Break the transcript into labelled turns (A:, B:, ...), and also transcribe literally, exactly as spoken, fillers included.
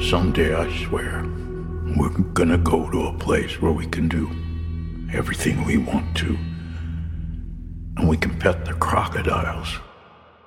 A: Someday, I swear, we're gonna go to a place where we can do everything we want to. And we can pet the crocodiles